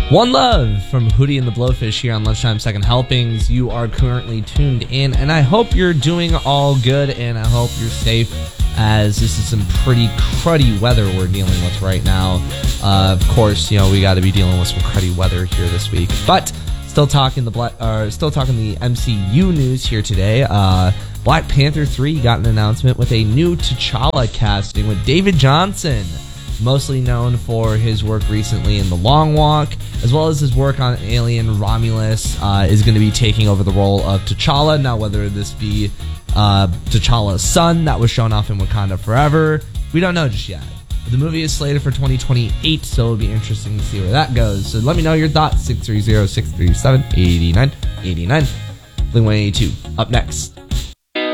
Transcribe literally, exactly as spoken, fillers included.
One Love from Hootie and the Blowfish here on Lunchtime Second Helpings. You are currently tuned in, and I hope you're doing all good, and I hope you're safe, as this is some pretty cruddy weather we're dealing with right now. Uh, of course, you know, we got to be dealing with some cruddy weather here this week, but still talking the Black, uh, still talking the M C U news here today. Uh, Black Panther three got an announcement with a new T'Challa casting with David Johnson, mostly known for his work recently in The Long Walk, as well as his work on Alien. Romulus uh, is going to be taking over the role of T'Challa. Now, whether this be uh, T'Challa's son that was shown off in Wakanda Forever, we don't know just yet. The movie is slated for twenty twenty-eight, so it'll be interesting to see where that goes. So let me know your thoughts. six three zero, six three seven, eight nine eight nine. Blink one eighty-two, up next.